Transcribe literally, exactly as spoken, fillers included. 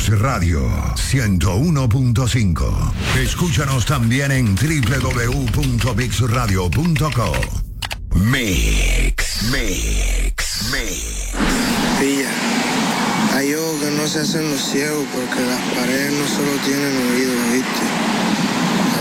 Mix Radio ciento uno punto cinco. Escúchanos también en doble u doble u doble u punto mix radio punto com. Mix, Mix, Mix. Pilla, hay ojos que no se hacen los ciegos porque las paredes no solo tienen oídos, ¿viste?